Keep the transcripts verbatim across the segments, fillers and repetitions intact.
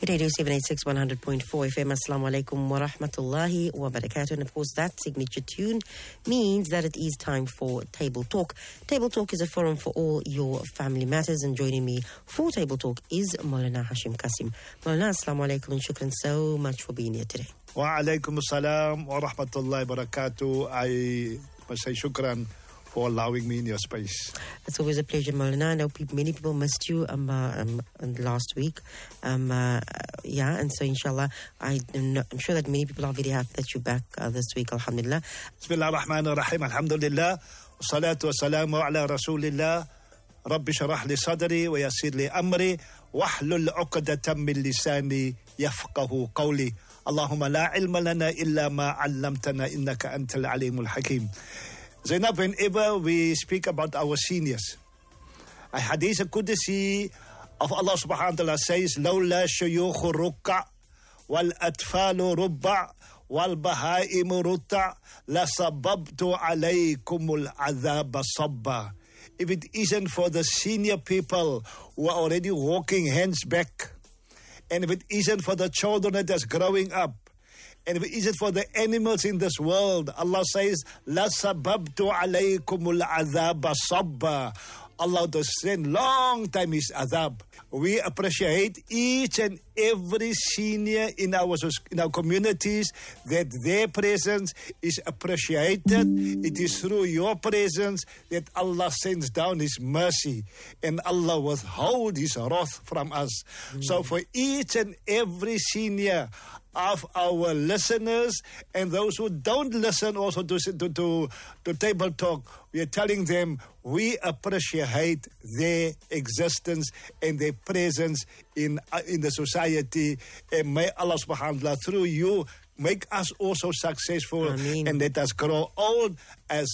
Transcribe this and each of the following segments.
Radio seven eighty-six one hundred point four F M. Assalamu alaikum wa rahmatullahi wa barakatuh. And of course, that signature tune means that it is time for Table Talk. Table Talk is a forum for all your family matters. And joining me for Table Talk is Maulana Hashim Kasim. Maulana, assalamu alaikum and shukran so much for being here today. Wa alaikum assalam wa rahmatullahi wa barakatuh. I must say shukran for allowing me in your space. It's always a pleasure, Maulana. I know people, many people missed you um, uh, um, last week. Um, uh, yeah, and so inshallah, I, I'm sure that many people are very happy that you're back uh, this week, alhamdulillah. Bismillah ar-Rahman ar-Rahim, alhamdulillah. Salatu wa salamu ala rasulillah. Rabbi sharah li sadri wa yasir li amri. Wahlul uqdatan min lisani yafqahu qawli. Allahumma la ilma lana illa ma 'allamtana innaka antal alimul hakim. Zainab, whenever we speak about our seniors, a hadith qudsi of Allah subhanahu wa ta'ala says, Lawla shuyukhu rukka wal atfalu rubba wal bahaimu rutta la sababtu alaykumul adhaba sabba. If it isn't for the senior people who are already walking hands back, and if it isn't for the children that is growing up, and if it isn't for the animals in this world, Allah says, La sababtu alaykumul adhaba sabba. Allah does send long time His adhab. We appreciate each and every senior in our in our communities, that their presence is appreciated. It is through your presence that Allah sends down His mercy, and Allah withhold His wrath from us. Mm. So for each and every senior of our listeners and those who don't listen also to, to, to, to Table Talk, we are telling them we appreciate their existence and their presence in uh, in the society. And may Allah subhanahu wa ta'ala through you make us also successful. Ameen. And let us grow old as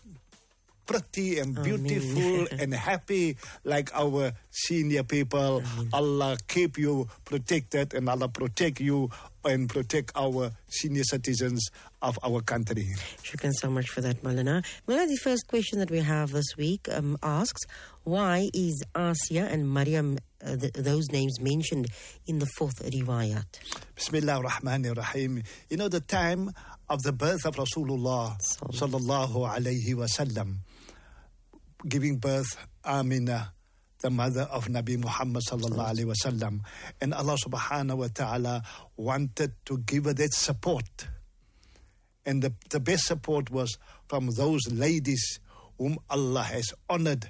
pretty and beautiful and happy like our senior people. Ameen. Allah keep you protected, and Allah protect you and protect our senior citizens of our country. Shukran so much for that, Maulana. Maulana, the first question that we have this week um, asks, why is Asiya and Maryam, uh, th- those names mentioned in the fourth riwayat? Bismillah ar-Rahman ar-Rahim. You know, the time of the birth of Rasulullah sallallahu alayhi wa sallam, giving birth, Amina, the mother of Nabi Muhammad sallallahu alaihi wasallam, and Allah subhanahu wa ta'ala wanted to give her that support, and the, the best support was from those ladies whom Allah has honored.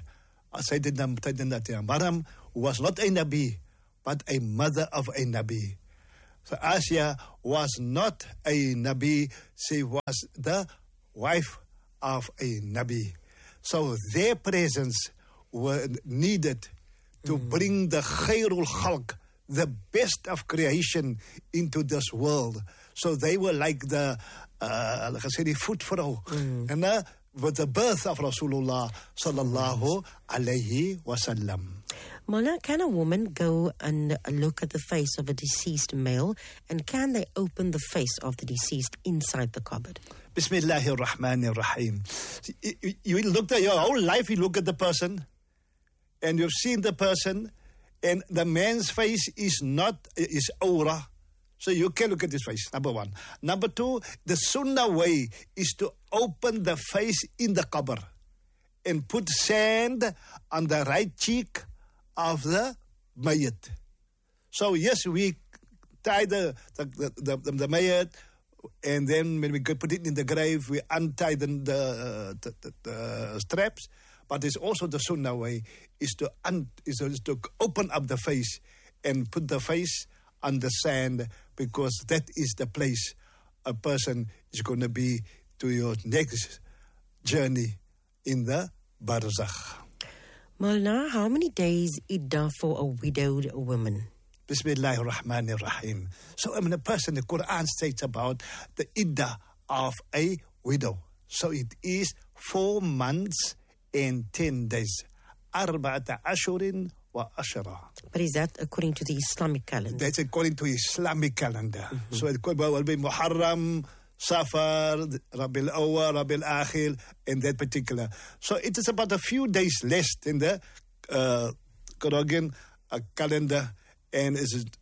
Sayyidina Maryam, who was not a Nabi but a mother of a Nabi. So Asiya was not a Nabi, she was the wife of a Nabi. So their presence were needed to mm. bring the khairul khalq, the best of creation, into this world. So they were like the, uh, like I said, the foot throw. Mm. And uh, with the birth of Rasulullah sallallahu alayhi wasallam. Mona, can a woman go and look at the face of a deceased male, and can they open the face of the deceased inside the cupboard? Bismillahir Rahmanir Rahim. You, you look at your whole life, you look at the person, and you've seen the person, and the man's face is not is aura, so you can look at his face. Number one. Number two, the sunnah way is to open the face in the qabr and put sand on the right cheek of the mayyit. So yes, we tie the the the, the, the mayyit, and then when we put it in the grave, we untie the the, the, the, the straps. But it's also the sunnah way is to un, is to open up the face and put the face on the sand, because that is the place a person is going to be to your next journey in the barzakh. Maulana, how many days iddah for a widowed woman? Bismillahir Rahmanir Rahim. So I mean, a person, the Quran states about the iddah of a widow. So it is four months and ten days. Arba'ata ashurin wa ashara. But is that according to the Islamic calendar? That's according to Islamic calendar. Mm-hmm. So it will be Muharram, Safar, Rabiul Awwal, Rabiul Akhir, in that particular. So it is about a few days less in the uh, Quranic uh, calendar, and is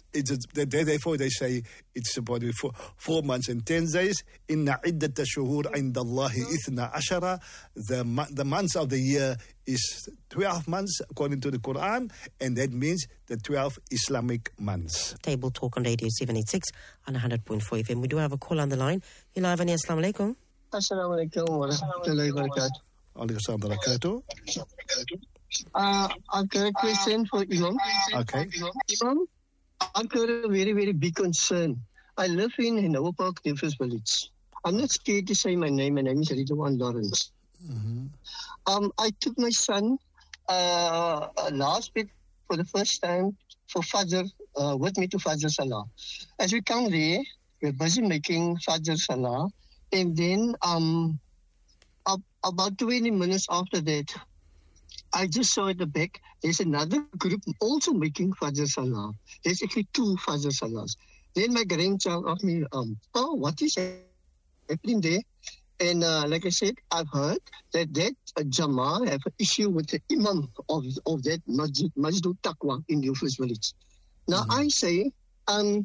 it's a, therefore they say it's about four, four months and ten days. Inna iddata shuhur inda Allahi ithna ashara. The the months of the year is twelve months according to the Quran, and that means the twelve Islamic months. Table Talk on Radio seven eighty-six on one hundred point four F M. We do have a call on the line. You're live on here. Assalamu alaikum. Assalamu alaikum wa rahmatullahi wa barakatuh. Alaikum wa barakatuh. Uh, I've got a question for Imam. Okay. Imam, I've got a very, very big concern. I live in Hanover Park, Nevis Village. I'm not scared to say my name. My name is Ridwan Lawrence. Mm-hmm. Um, I took my son uh, last week for the first time for Fajr, uh, with me to Fajr Salah. As we come there, we're busy making Fajr Salah. And then um, ab- about twenty minutes after that, I just saw at the back, there's another group also making Fajr Salah. There's actually two Fajr Salahs. Then my grandchild asked me, um, oh, what is happening there? And uh, like I said, I've heard that that uh, Jama'ah have an issue with the imam of, of that Masjid, Masjid Taqwa in Nevis Village. Now mm-hmm. I say, um,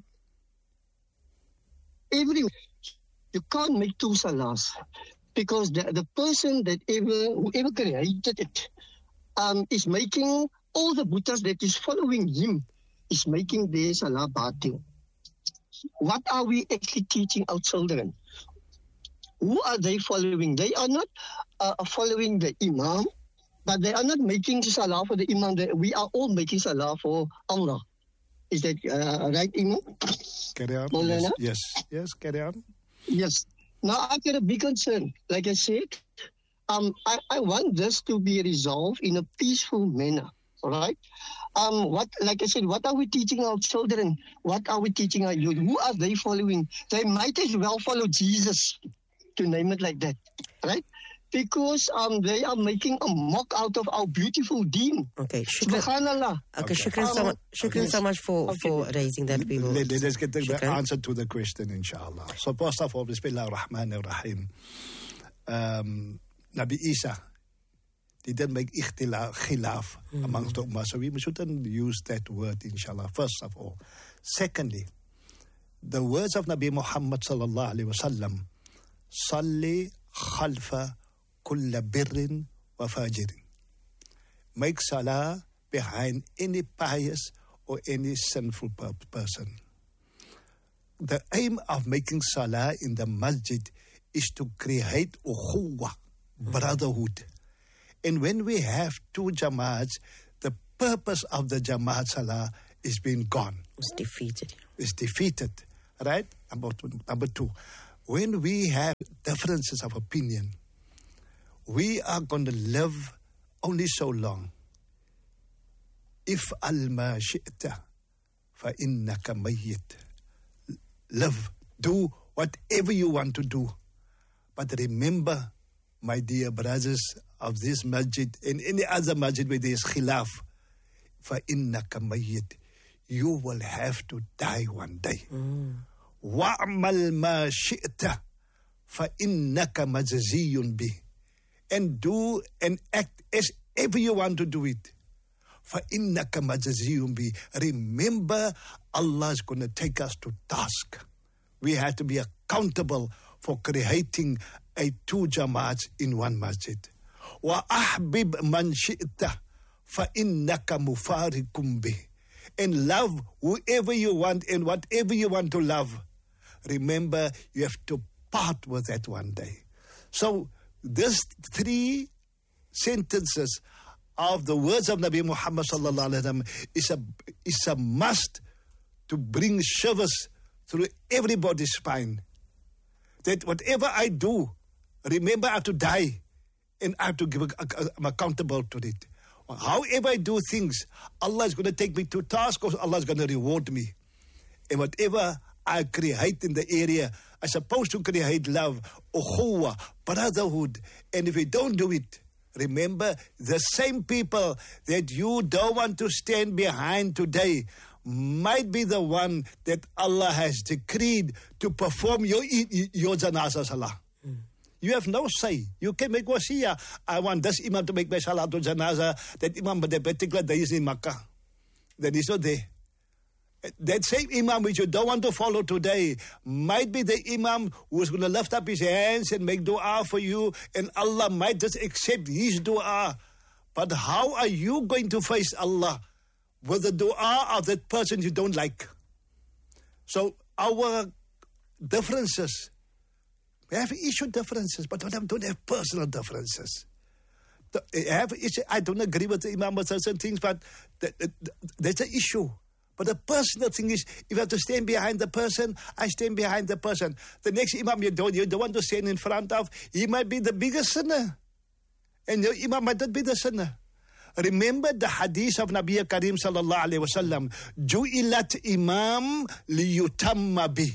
every you can't make two Salahs because the, the person that ever, whoever created it, Um, is making all the Buddhas that is following him is making their Salah batil. What are we actually teaching our children? Who are they following? They are not uh, following the Imam, but they are not making Salah for the Imam. We are all making Salah for Allah. Is that uh, right, Imam? Carry on. Yes, yes, yes, carry on. Yes. Now, I've got a big concern. Like I said, Um, I, I want this to be resolved in a peaceful manner, all right? Um, what, like I said, what are we teaching our children? What are we teaching our youth? Who are they following? They might as well follow Jesus, to name it like that, right? Because um, they are making a mock out of our beautiful deen. Okay, shukran. Subhanallah. Okay, okay. shukran, um, so, much, shukran okay. so much for, okay. for raising that. We will Let, let's get the shukran. answer to the question, inshallah. So, first of all, Bismillah ar-Rahman ar-Rahim. Um... Nabi Isa didn't make ikhtilaf, khilaf mm. amongst the ummah. So we shouldn't use that word, inshallah, first of all. Secondly, the words of Nabi Muhammad sallallahu alayhi wa sallam, Salli khalfa kulla birrin wa fajirin. Make salah behind any pious or any sinful person. The aim of making salah in the masjid is to create ukhuwah, brotherhood. And when we have two Jamaats, the purpose of the Jamaat Salah is being gone. It's defeated. It's defeated, right? Number two. Number two. When we have differences of opinion, we are going to live only so long. If al-ma shi'ta fa innaka mayyit. Live, do whatever you want to do. But remember, my dear brothers of this masjid and any other masjid where there is khilaf, فَإِنَّكَ مَيِّتْ, you will have to die one day. وَعْمَلْ مَا شِئْتَ فَإِنَّكَ مَجْزِيٌّ بِهِ, and do and act as ever you want to do it. فَإِنَّكَ مَجْزِيٌّ بِهِ. Remember, Allah is going to take us to task. We have to be accountable for creating a two Jamaats in one masjid. وَأَحْبِبْ مَنْ شِئْتَ فَإِنَّكَ مُفَارِقٌ بِهِ. And love whoever you want and whatever you want to love. Remember, you have to part with that one day. So, these three sentences of the words of Nabi Muhammad sallallahu alaihi wasallam is a is a must to bring shivers through everybody's spine. That whatever I do, remember I have to die and I have to give, a, a, I'm accountable to it. However I do things, Allah is going to take me to task, or Allah is going to reward me. And whatever I create in the area, I'm supposed to create love, ukhuwah, brotherhood. And if we don't do it, remember, the same people that you don't want to stand behind today might be the one that Allah has decreed to perform your, your janazah salah. Mm. You have no say. You can make wasiyah. I want this imam to make my salatul janazah. That imam, but the particular day is in Makkah. Then he's not there. That same imam which you don't want to follow today might be the imam who's going to lift up his hands and make dua for you, and Allah might just accept his dua. But how are you going to face Allah with the dua of that person you don't like? So our differences, we have issue differences, but don't have, don't have personal differences. The, have issue, I don't agree with the imam with certain things, but the, the, the, that's an issue. But the personal thing is, if you have to stand behind the person, I stand behind the person. The next imam you don't, you don't want to stand in front of, he might be the biggest sinner. And your imam might not be the sinner. Remember the hadith of Nabi Karim sallallahu alayhi wa sallam. Ju'ilat imam liyutamma bi.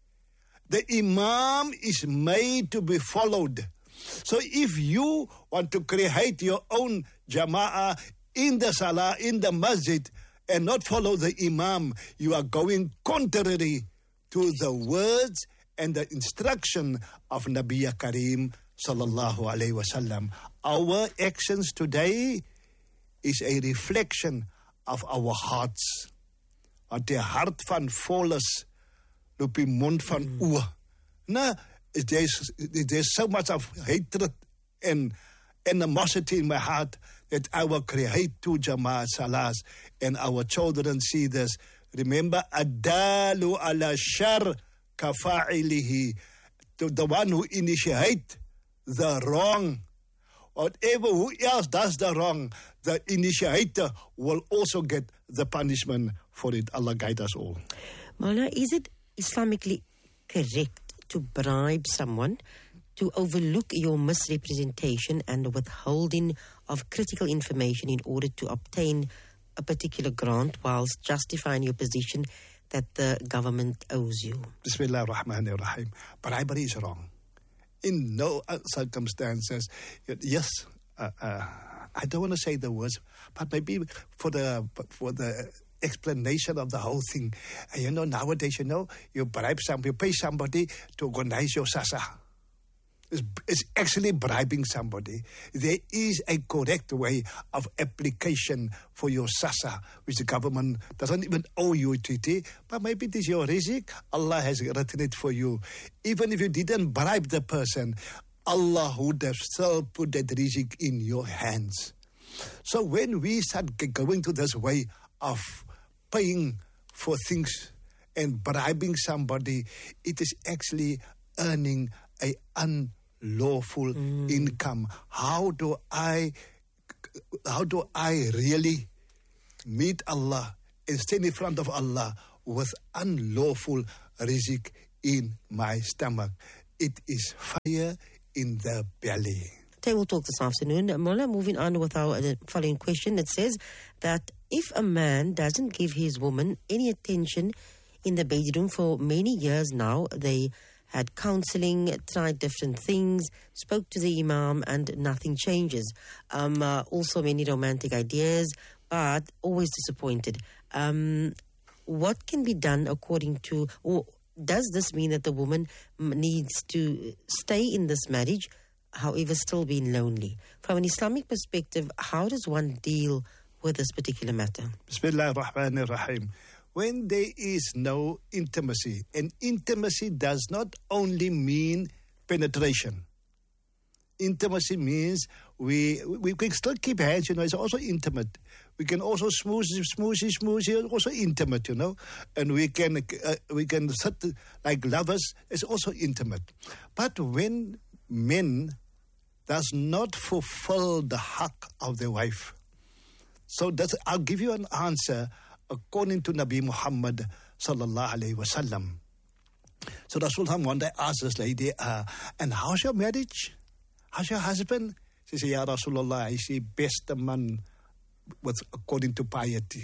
The imam is made to be followed. So if you want to create your own jama'ah in the salah, in the masjid, and not follow the imam, you are going contrary to the words and the instruction of Nabi Karim sallallahu alayhi wa sallam. Our actions today is a reflection of our hearts. Want die hart van vol is, loop die mond van oor. Nou, there's, there's so much of hatred and animosity in my heart that I will create two Jama'at Salahs, and our children see this. Remember, Adalu ala shar kafa'ilihi. To the one who initiate the wrong. Whatever who else does the wrong, the initiator will also get the punishment for it. Allah guide us all. Maulana, is it Islamically correct to bribe someone to overlook your misrepresentation and withholding of critical information in order to obtain a particular grant whilst justifying your position that the government owes you? Bismillah ar-Rahman ar-Rahim. Bribery is wrong. In no circumstances. Yes, uh, uh, I don't want to say the words, but maybe for the for the explanation of the whole thing. And you know, nowadays, you know, you bribe some, you pay somebody to organize your sasa. It's, it's actually bribing somebody. There is a correct way of application for your sasa, which the government doesn't even owe you, T T, but maybe it is your rizq. Allah has written it for you. Even if you didn't bribe the person, Allah would have still put that rizq in your hands. So when we start going to this way of paying for things and bribing somebody, it is actually earning a un lawful mm. income. How do I how do I really meet Allah and stand in front of Allah with unlawful rizq in my stomach? It is fire in the belly. Table talk this afternoon. Mola, moving on with our following question. It says that if a man doesn't give his woman any attention in the bedroom for many years now, they had counseling, tried different things, spoke to the imam, and nothing changes. Um, uh, also many romantic ideas, but always disappointed. Um, what can be done according to, or does this mean that the woman needs to stay in this marriage, however still being lonely? From an Islamic perspective, how does one deal with this particular matter? Bismillah ar-Rahman ar-Rahim. When there is no intimacy, and intimacy does not only mean penetration. Intimacy means we we can still keep hands, you know, it's also intimate. We can also smoothie, smoothie, smoothie, also intimate, you know. And we can uh, we can sit like lovers, it's also intimate. But when men does not fulfill the haqq of their wife, so that's, I'll give you an answer according to Nabi Muhammad sallallahu alayhi wa sallam. So Rasulullah one day asked this lady, uh, and how's your marriage? How's your husband? She said, Ya Rasulullah, he's the best man with, according to piety.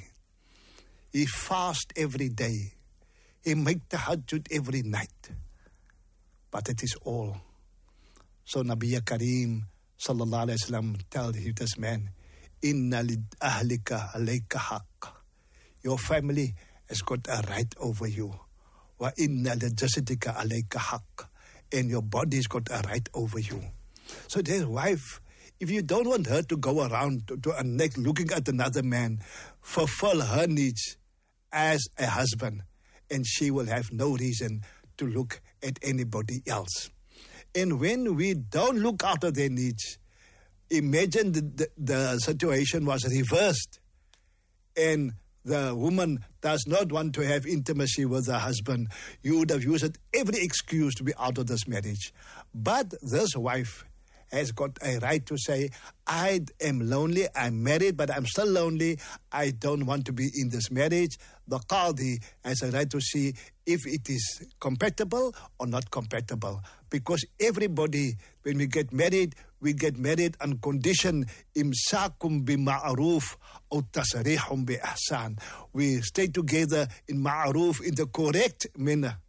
He fast every day. He make the tahajjud every night. But it is all. So Nabi Karim sallallahu alayhi wa sallam told this man, Inna li ahlika alayka haqq. Your family has got a right over you. Wa inna li jasadika alayka haqq. And your body's got a right over you. So their wife, if you don't want her to go around to, to a neck looking at another man, fulfill her needs as a husband, and she will have no reason to look at anybody else. And when we don't look after their needs, imagine the, the, the situation was reversed, and the woman does not want to have intimacy with her husband. You would have used every excuse to be out of this marriage. But this wife has got a right to say, I am lonely, I'm married, but I'm still lonely. I don't want to be in this marriage. The Qadi has a right to see if it is compatible or not compatible. Because everybody, when we get married, we get married on condition imsakum bi ma'ruf or tasrihum bi ihsan. We stay together in ma'ruf, in the correct manner,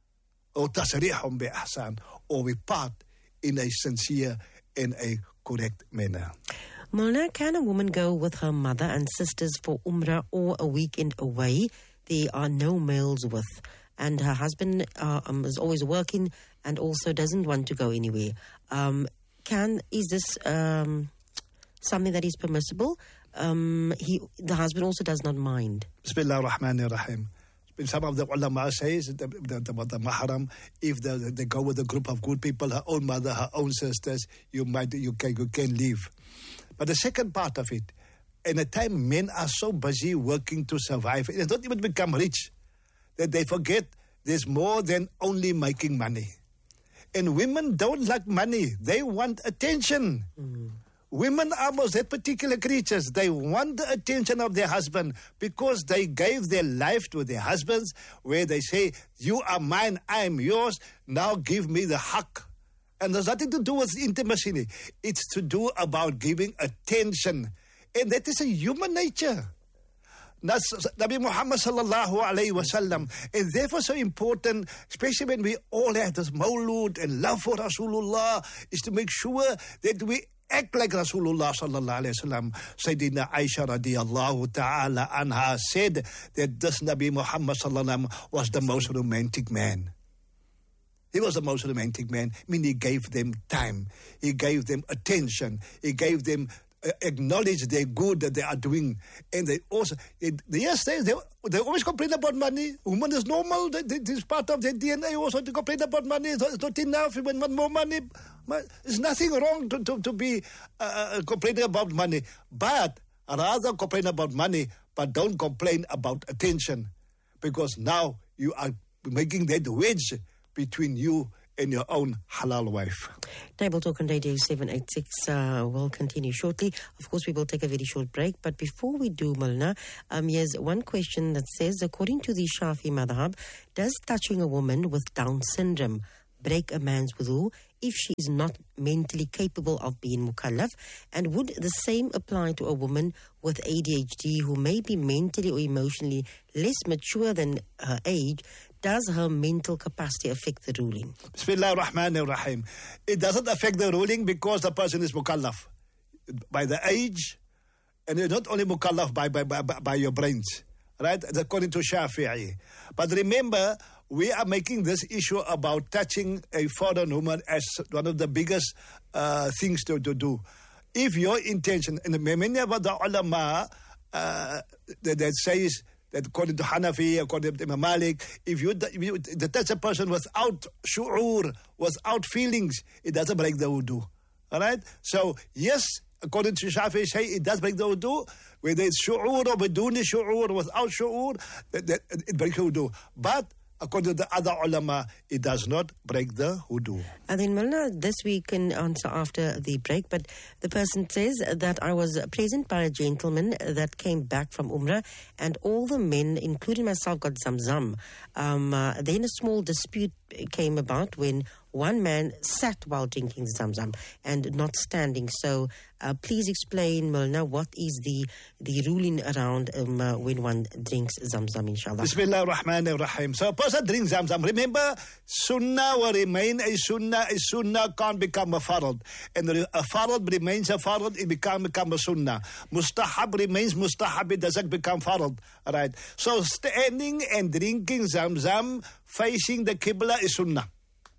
or tasrihum bi ihsan, or we part in a sincere and a correct manner. Mulna, can a woman go with her mother and sisters for Umrah or a weekend away? There are no males with, and her husband uh, um, is always working and also doesn't want to go anywhere. Um, can is this um, something that is permissible? Um, he, the husband also does not mind. Bismillah ar-Rahman ar-Rahim. Some of the ulama says the, the, the, the mahram, if the, they go with a group of good people, her own mother, her own sisters, you might you can you can leave. But the second part of it, in a time men are so busy working to survive, they don't even become rich, that they forget there's more than only making money. And women don't like money; they want attention. Mm. Women are most that particular creatures. They want the attention of their husband because they gave their life to their husbands, where they say, you are mine, I am yours, now give me the haqq. And there's nothing to do with intimacy. It's to do about giving attention. And that is a human nature. That's Nabi Muhammad sallallahu alayhi wa sallam. And therefore so important, especially when we all have this mawlud and love for Rasulullah, is to make sure that we act like Rasulullah sallallahu alayhi wa sallam. Sayyidina Aisha radiyallahu ta'ala anha said that this Nabi Muhammad sallallahu was the most romantic man. He was the most romantic man. I mean, he gave them time. He gave them attention. He gave them uh, acknowledge their good that they are doing. And they also, it, yes, they, they, they always complain about money. Woman is normal. That, that is part of their D N A also to complain about money. It's not, it's not enough. We want more money. There's nothing wrong to, to, to be uh, complaining about money. But rather complain about money, but don't complain about attention. Because now you are making that wedge between you and your own halal wife. Table Talk on Radio seven eighty-six uh, will continue shortly. Of course, we will take a very short break. But before we do, Mulna, um, here's one question that says, according to the Shafi madhab, does touching a woman with Down syndrome break a man's wudu if she is not mentally capable of being mukallaf? And would the same apply to a woman with A D H D who may be mentally or emotionally less mature than her age? Does her mental capacity affect the ruling? Bismillah ar-Rahman ar-Rahim. It doesn't affect the ruling because the person is mukallaf by the age, and you're not only mukallaf by, by, by, by your brains, right? According to Shafi'i. But remember, we are making this issue about touching a foreign woman as one of the biggest uh, things to, to do. If your intention, and many of the ulama uh, that, that says that according to Hanafi, according to Imam Malik, if you, if you touch a person without shu'ur, without feelings, it doesn't break the wudu. All right? So, yes, according to Shafi, say it does break the wudu, whether it's shu'ur or biduni shu'ur, without shu'ur, that, that, it breaks the wudu. But according to the other ulama, it does not break the wudu. And then, Mulna, this we can answer after the break, but the person says that I was present by a gentleman that came back from Umrah, and all the men, including myself, got zamzam. Um, uh, then a small dispute came about when one man sat while drinking zamzam and not standing. So uh, please explain, Mulna, what is the the ruling around um, uh, when one drinks zamzam, inshallah. Bismillah ar-Rahman ar-Rahim. So a person drinks zamzam. Remember, sunnah will remain a sunnah. A sunnah can't become a farad. And a farad remains a farad, it become, become a sunnah. Mustahab remains mustahab, it doesn't become farad. Right? So standing and drinking zamzam facing the Qibla is sunnah.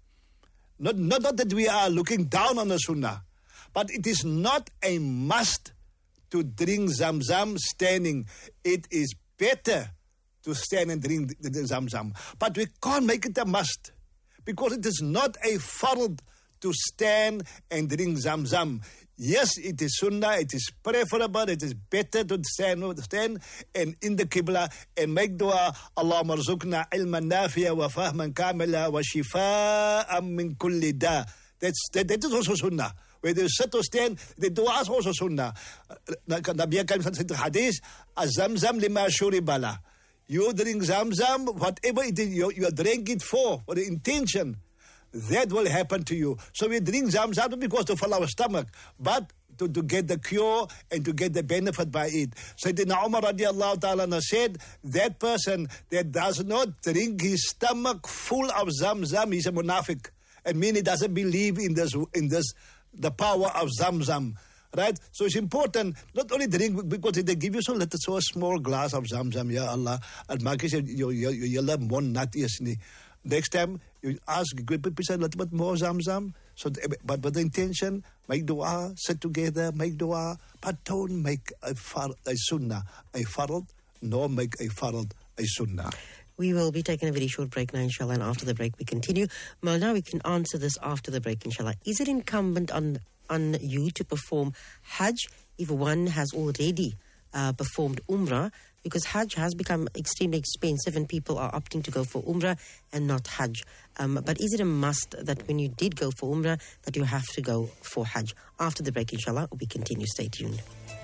Not, not, not that we are looking down on the sunnah, but it is not a must to drink zamzam standing. It is better to stand and drink the, the Zamzam. But we can't make it a must, because it is not a fard to stand and drink Zamzam. Yes, it is sunnah, it is preferable, it is better to stand, stand and in the Qibla and make dua, Allahumma rzuqna ilman nafiya wa fahman kamila wa shifa'an min kulli da. That's, that, that is also sunnah. Whether you sit or stand, the dua is also sunnah. Nabi Karim said in the hadith, Zamzam lima shuribala. You drink Zamzam, whatever it is, you, you drink it for, for the intention. That will happen to you. So we drink Zamzam not because to fill our stomach, but to, to get the cure and to get the benefit by it. Sayyidina Umar radiallahu ta'ala said, that person that does not drink his stomach full of Zamzam, he's a munafiq. And meaning he doesn't believe in this, in this, the power of Zamzam. Right? So it's important, not only drink, because they give you so little, so a small glass of Zamzam, ya Allah, and Marcus, you, you, you love one nut, yes, next time, you ask, give a little bit more Zamzam. So, but with the intention, make dua, sit together, make dua, but don't make a, far, a sunnah, a farad, nor make a farad, a sunnah. We will be taking a very short break now, inshallah, and after the break we continue. Well, now we can answer this after the break, inshallah. Is it incumbent on, on you to perform Hajj if one has already uh, performed Umrah? Because Hajj has become extremely expensive and people are opting to go for Umrah and not Hajj. Um, but is it a must that when you did go for Umrah that you have to go for Hajj? After the break, inshallah, we continue. Stay tuned.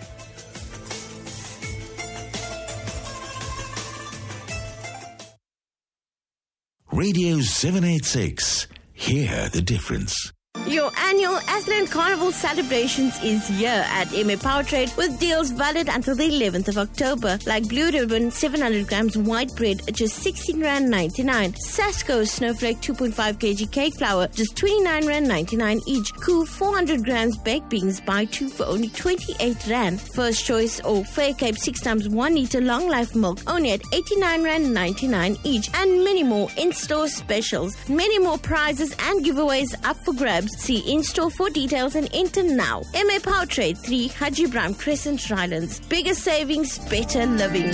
Radio seven eighty-six. Hear the difference. Your annual Athlone Carnival celebrations is here at M A Powertrade with deals valid until the eleventh of October. Like Blue Ribbon seven hundred grams white bread at just sixteen rand ninety-nine. Sasko Snowflake two point five kilograms cake flour just twenty-nine rand ninety-nine each. Cool four hundred grams baked beans buy two for only twenty-eight rand. First Choice or Fair Cape six times one litre long life milk only at eighty-nine rand ninety-nine each. And many more in-store specials. Many more prizes and giveaways up for grabs. See in-store for details and enter now. M A Powertrade, three Haji Brown Crescent, Rylands. Bigger savings, better living.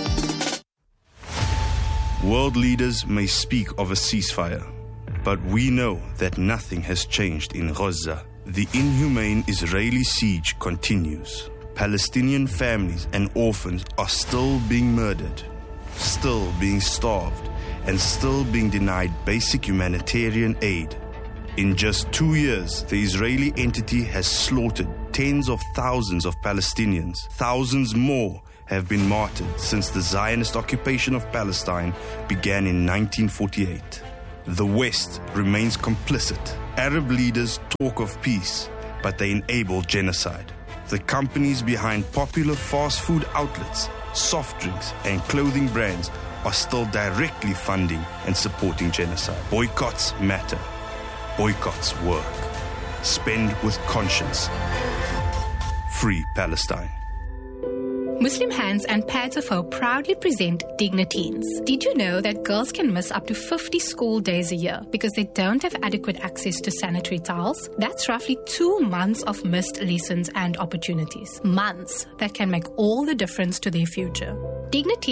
World leaders may speak of a ceasefire, but we know that nothing has changed in Gaza. The inhumane Israeli siege continues. Palestinian families and orphans are still being murdered, still being starved, and still being denied basic humanitarian aid. In just two years, the Israeli entity has slaughtered tens of thousands of Palestinians. Thousands more have been martyred since the Zionist occupation of Palestine began in nineteen forty-eight. The West remains complicit. Arab leaders talk of peace, but they enable genocide. The companies behind popular fast food outlets, soft drinks, and clothing brands are still directly funding and supporting genocide. Boycotts matter. Boycotts work. Spend with conscience. Free Palestine. Muslim Hands and Pads of Hope proudly present Dignateens. Did you know that girls can miss up to fifty school days a year because they don't have adequate access to sanitary towels? That's roughly two months of missed lessons and opportunities. Months that can make all the difference to their future. Dignateens